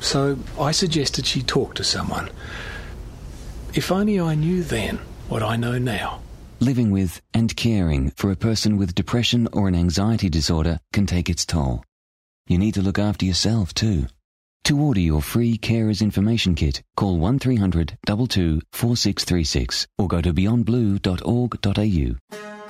So I suggested she talk to someone. If only I knew then what I know now. Living with and caring for a person with depression or an anxiety disorder can take its toll. You need to look after yourself too. To order your free Carers Information Kit, call 1300 22 4636 or go to beyondblue.org.au.